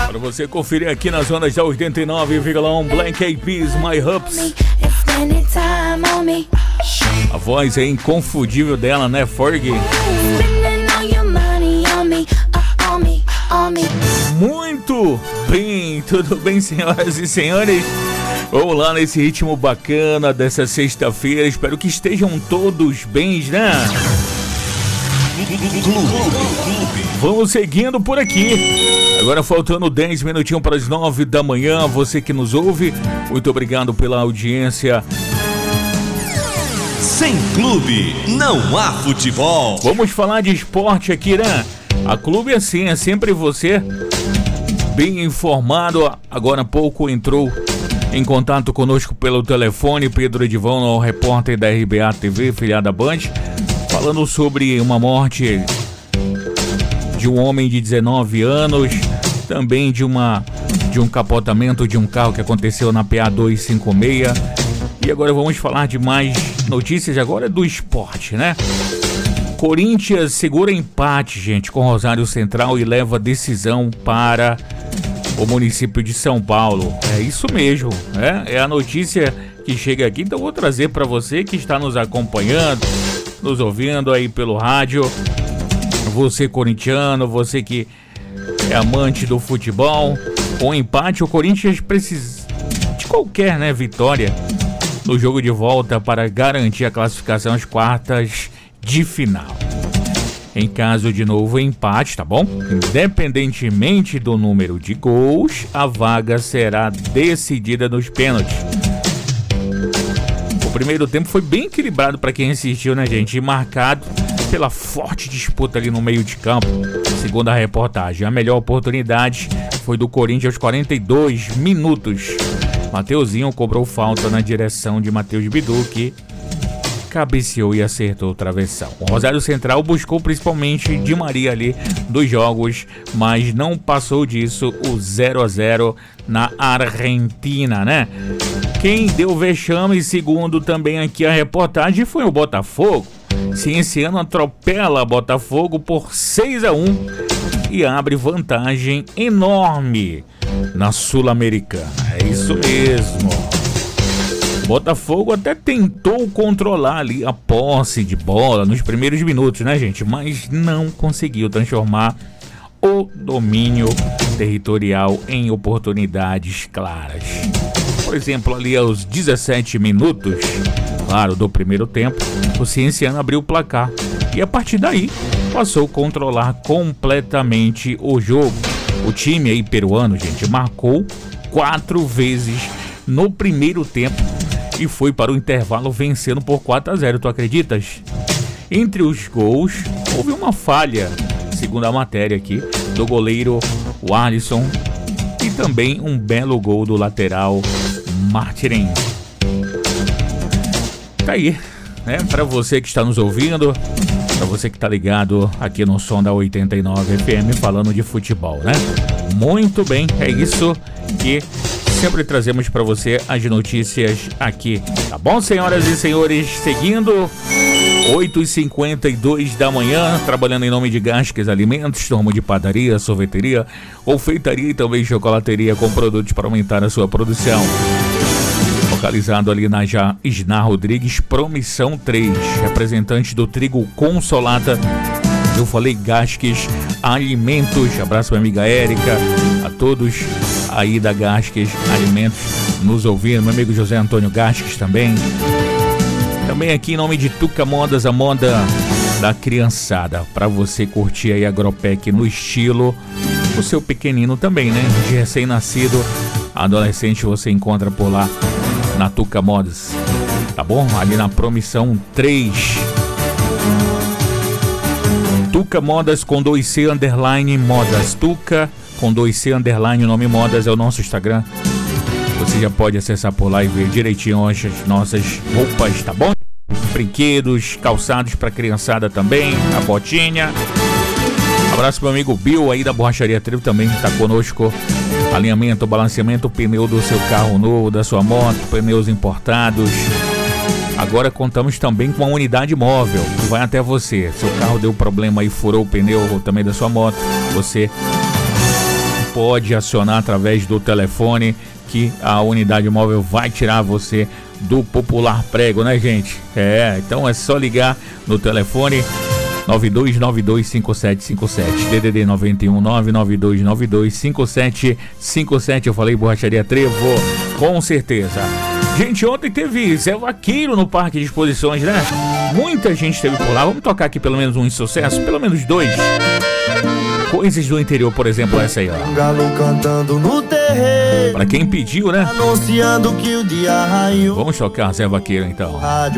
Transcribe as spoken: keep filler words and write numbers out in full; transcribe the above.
Para você conferir aqui nas zonas da oitenta e nove vírgula um, Black Eyed Peas, My Hopes. A voz é inconfundível dela, né, Fergie? Muito bem, tudo bem, senhoras e senhores? Vamos lá nesse ritmo bacana dessa sexta-feira. Espero que estejam todos bem, né? Vamos seguindo por aqui. Agora faltando dez minutinhos para as nove da manhã. Você que nos ouve, muito obrigado pela audiência. Sem clube, não há futebol. Vamos falar de esporte aqui, né? A Clube assim, é sempre você bem informado. Agora há pouco entrou em contato conosco pelo telefone Pedro Edivão, o repórter da R B A T V, filiada Band, falando sobre uma morte de um homem de dezenove anos, também de, uma, de um capotamento de um carro que aconteceu na P A duzentos e cinquenta e seis. E agora vamos falar de mais notícias agora do esporte, né? Corinthians segura empate, gente, com Rosário Central e leva decisão para o município de São Paulo. É isso mesmo, né? É a notícia que chega aqui, então vou trazer para você que está nos acompanhando, nos ouvindo aí pelo rádio. Você corintiano, você que é amante do futebol, com empate o Corinthians precisa de qualquer, né, vitória no jogo de volta para garantir a classificação às quartas de final. Em caso de novo empate, tá bom? Independentemente do número de gols, a vaga será decidida nos pênaltis. O primeiro tempo foi bem equilibrado para quem assistiu, né, gente? E marcado pela forte disputa ali no meio de campo. Segundo a reportagem, a melhor oportunidade foi do Corinthians aos quarenta e dois minutos. Mateuzinho cobrou falta na direção de Matheus Bidu, que cabeceou e acertou o travessão. O Rosário Central buscou principalmente Di Maria ali dos jogos, mas não passou disso o zero a zero na Argentina, né? Quem deu vexame, segundo também aqui a reportagem, foi o Botafogo. Cienciano atropela Botafogo por seis a um e abre vantagem enorme na Sul-Americana. É isso mesmo. Botafogo até tentou controlar ali a posse de bola nos primeiros minutos, né, gente? Mas não conseguiu transformar o domínio territorial em oportunidades claras. Por exemplo, ali aos dezessete minutos, claro, do primeiro tempo, o Cienciano abriu o placar e a partir daí passou a controlar completamente o jogo. O time aí peruano, gente, marcou quatro vezes no primeiro tempo e foi para o intervalo vencendo por quatro a zero, tu acreditas? Entre os gols, houve uma falha, segundo a matéria aqui, do goleiro Alisson e também um belo gol do lateral Martirim. Tá aí, né? Para você que está nos ouvindo, para você que está ligado aqui no som da oitenta e nove F M falando de futebol, né? Muito bem, é isso que sempre trazemos para você as notícias aqui, tá bom, senhoras e senhores? Seguindo, oito e cinquenta e dois da manhã, trabalhando em nome de Gasques Alimentos, ramo de padaria, sorveteria, confeitaria e também chocolateria com produtos para aumentar a sua produção. Localizado ali na Isnar Rodrigues, Promissão três, representante do trigo Consolata. Eu falei Gasques Alimentos. Abraço minha amiga Érica, a todos aí da Gasques Alimentos nos ouvindo, meu amigo José Antônio Gasques também. Também aqui em nome de Tuca Modas, a moda da criançada, para você curtir aí Agropec no estilo o seu pequenino também, né? De recém-nascido, adolescente, você encontra por lá na Tuca Modas, tá bom? Ali na Promissão três. Tuca Modas com dois C underline Modas. Tuca com dois C underline, o nome Modas é o nosso Instagram. Você já pode acessar por lá e ver direitinho as nossas roupas, tá bom? Brinquedos, calçados pra criançada também, a botinha. Abraço pro meu amigo Bill aí da Borracharia Trevo também, que tá conosco. Alinhamento, balanceamento, pneu do seu carro novo, da sua moto, pneus importados. Agora contamos também com uma unidade móvel que vai até você. Seu carro deu problema e furou o pneu ou também da sua moto, você pode acionar através do telefone, que a unidade móvel vai tirar você do popular prego, né, gente? É, então é só ligar no telefone nove dois nove dois cinco sete cinco sete, D D D nove um nove nove dois nove dois cinco sete cinco sete. Eu falei Borracharia Trevo, com certeza. Gente, ontem teve Zé Vaqueiro no Parque de Exposições, né? Muita gente esteve por lá. Vamos tocar aqui pelo menos um sucesso, pelo menos dois. Coisas do interior, por exemplo, essa aí, ó. Galo cantando no terreiro, pra quem pediu, né? anunciando que o dia raiou. Vamos tocar Zé Vaqueiro, então. Rádio